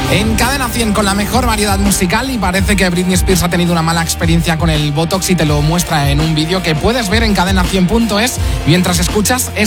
En Cadena 100 con la mejor variedad musical, y parece que Britney Spears ha tenido una mala experiencia con el Botox y te lo muestra en un vídeo que puedes ver en cadena100.es mientras escuchas